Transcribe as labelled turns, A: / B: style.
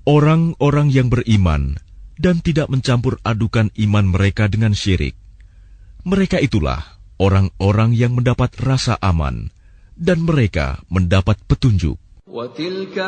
A: Orang-orang yang beriman dan tidak mencampur adukan iman mereka dengan syirik, mereka itulah orang-orang yang mendapat rasa aman, dan mereka mendapat petunjuk.